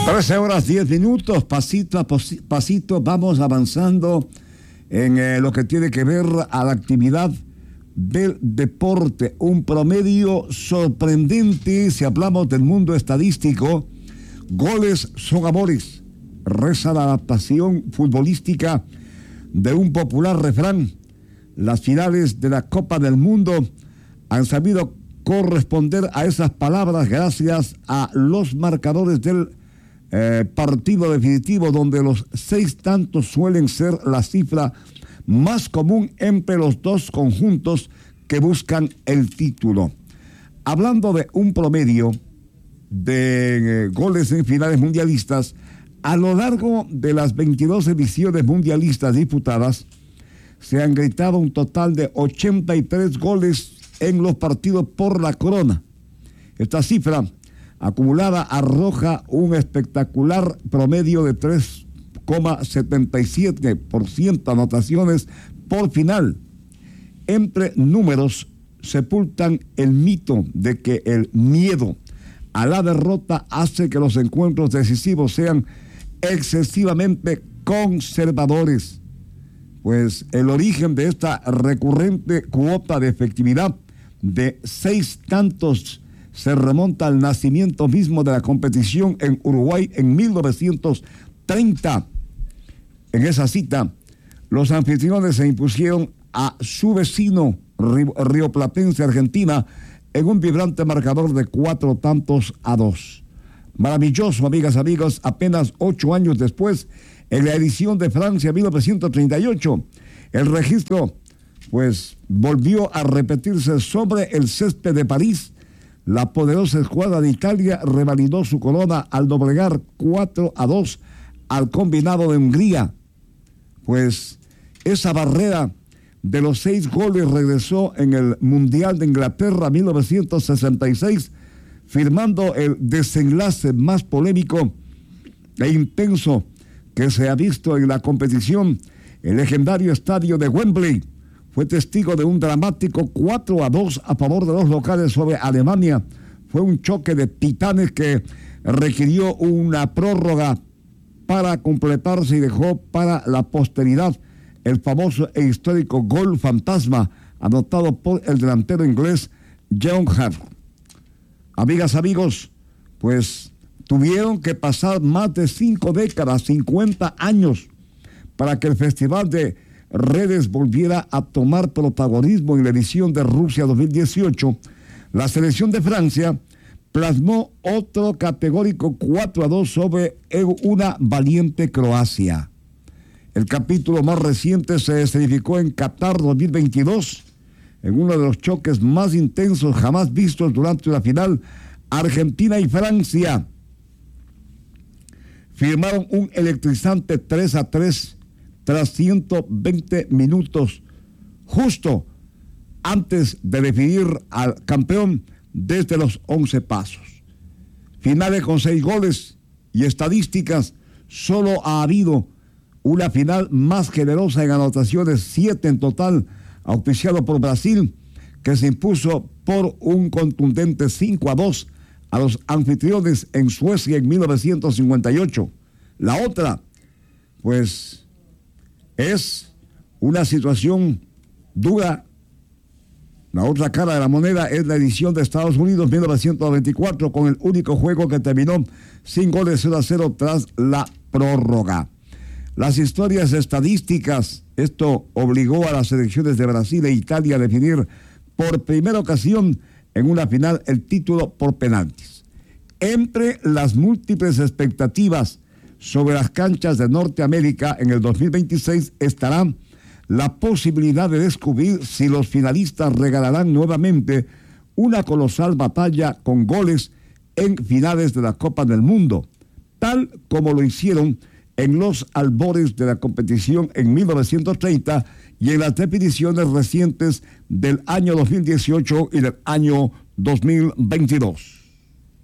13 horas 10 minutos, pasito a pasito vamos avanzando en lo que tiene que ver a la actividad del deporte. Un promedio sorprendente si hablamos del mundo estadístico. Goles son amores, reza la adaptación futbolística de un popular refrán. Las finales de la Copa del Mundo han sabido corresponder a esas palabras gracias a los marcadores del partido definitivo, donde los 6 tantos suelen ser la cifra más común entre los dos conjuntos que buscan el título. Hablando de un promedio de goles en finales mundialistas, a lo largo de las 22 ediciones mundialistas disputadas, se han gritado un total de 83 goles en los partidos por la corona. Esta cifra acumulada arroja un espectacular promedio de 3,77% anotaciones por final. Entre números sepultan el mito de que el miedo a la derrota hace que los encuentros decisivos sean excesivamente conservadores, pues el origen de esta recurrente cuota de efectividad de 6 tantos se remonta al nacimiento mismo de la competición en Uruguay en 1930. En esa cita, los anfitriones se impusieron a su vecino rioplatense Argentina en un vibrante marcador de 4 tantos a 2. Maravilloso, amigas, amigos, apenas 8 años después, en la edición de Francia 1938, el registro pues volvió a repetirse sobre el césped de París. La poderosa escuadra de Italia revalidó su corona al doblegar 4-2 al combinado de Hungría. Pues esa barrera de los 6 goles regresó en el Mundial de Inglaterra 1966, firmando el desenlace más polémico e intenso que se ha visto en la competición. El legendario estadio de Wembley fue testigo de un dramático 4-2 a favor de los locales sobre Alemania. Fue un choque de titanes que requirió una prórroga para completarse y dejó para la posteridad el famoso e histórico gol fantasma anotado por el delantero inglés John Hart. Amigas, amigos, pues tuvieron que pasar más de 5 décadas, 50 años, para que el Festival de Redes volviera a tomar protagonismo en la edición de Rusia 2018. La selección de Francia plasmó otro categórico 4-2 sobre una valiente Croacia. El capítulo más reciente se escenificó en Qatar 2022, en uno de los choques más intensos jamás vistos durante la final. Argentina y Francia firmaron un electrizante 3-3 tras 120 minutos, justo antes de definir al campeón desde los 11 pasos. Finales con 6 goles y estadísticas. Solo ha habido una final más generosa en anotaciones, 7 en total, auspiciado por Brasil, que se impuso por un contundente 5-2 a los anfitriones en Suecia en 1958. La otra, pues, es una situación dura. La otra cara de la moneda es la edición de Estados Unidos 1924, con el único juego que terminó sin goles 0-0 tras la prórroga. Las historias estadísticas, esto obligó a las selecciones de Brasil e Italia a definir por primera ocasión en una final el título por penaltis. Entre las múltiples expectativas sobre las canchas de Norteamérica en el 2026 estará la posibilidad de descubrir si los finalistas regalarán nuevamente una colosal batalla con goles en finales de la Copa del Mundo, tal como lo hicieron en los albores de la competición en 1930 y en las definiciones recientes del año 2018 y del año 2022.